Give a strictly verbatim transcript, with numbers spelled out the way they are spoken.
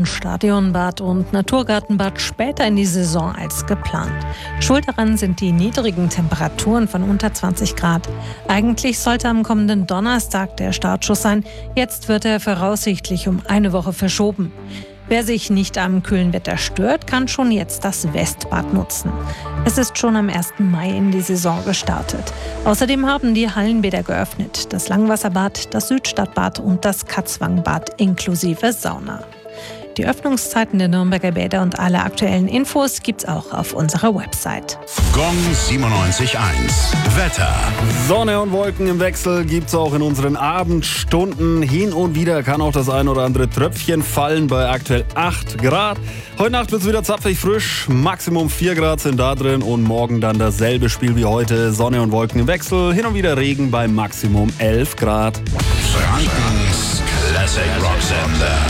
Stadionbad und Naturgartenbad später in die Saison als geplant. Schuld daran sind die niedrigen Temperaturen von unter zwanzig Grad. Eigentlich sollte am kommenden Donnerstag der Startschuss sein. Jetzt wird er voraussichtlich um eine Woche verschoben. Wer sich nicht am kühlen Wetter stört, kann schon jetzt das Westbad nutzen. Es ist schon am ersten Mai in die Saison gestartet. Außerdem haben die Hallenbäder geöffnet. Das Langwasserbad, das Südstadtbad und das Katzwangbad inklusive Sauna. Die Öffnungszeiten der Nürnberger Bäder und alle aktuellen Infos gibt's auch auf unserer Website. Gong siebenundneunzig Komma eins. Wetter. Sonne und Wolken im Wechsel gibt's auch in unseren Abendstunden. Hin und wieder kann auch das ein oder andere Tröpfchen fallen bei aktuell acht Grad. Heute Nacht wird's wieder zapfig frisch. Maximum vier Grad sind da drin und morgen dann dasselbe Spiel wie heute. Sonne und Wolken im Wechsel. Hin und wieder Regen bei Maximum elf Grad. Frankens Classic Rock Sender.